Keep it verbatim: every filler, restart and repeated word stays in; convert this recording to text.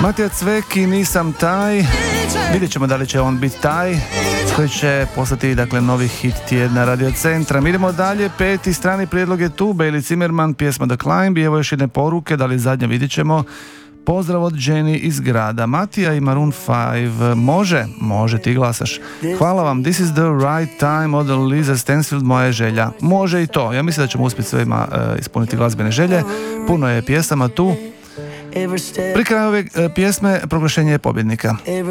Matija Cvek i Nisam taj. Vidjet ćemo da li će on biti taj koji će postati, dakle, novi hit tjedna Radio Centra. Mi idemo dalje, peti strani prijedlog je tu, Bailey Zimmerman, pjesma The Climb, i evo još jedne poruke, da li zadnje, vidjet ćemo. Pozdrav od Jenny iz grada. Matija i Maroon five. Može? Može, ti glasaš. Hvala vam. This is the right time od Lisa Stansfield, moja želja. Može i to. Ja mislim da ćemo uspjeti svima uh, ispuniti glazbene želje. Puno je pjesama tu. Pri kraju ove uh, pjesme proglašenje je pobjednika.